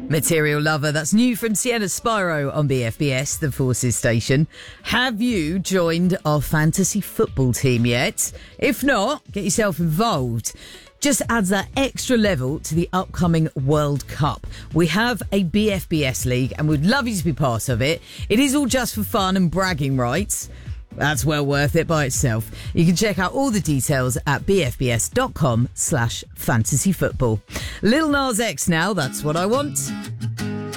Material Lover, that's new from Sienna Spyro on BFBS, the Forces station. Have you joined our fantasy football team yet? If not, get yourself involved. Just adds that extra level to the upcoming World Cup. We have a BFBS league and we'd love you to be part of it. It is all just for fun and bragging rights. That's well worth it by itself. You can check out all the details at bfbs.com/fantasyfootball. Lil Nas X now, that's what I want.